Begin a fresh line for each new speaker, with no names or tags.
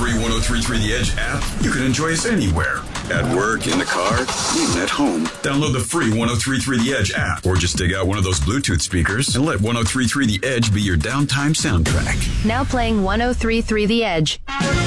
free 103.3 The Edge app, you can enjoy us anywhere. At work, in the car, even at home. Download the free 103.3 The Edge app, or just dig out one of those Bluetooth speakers and let 103.3 The Edge be your downtime soundtrack.
Now playing 103.3 The Edge.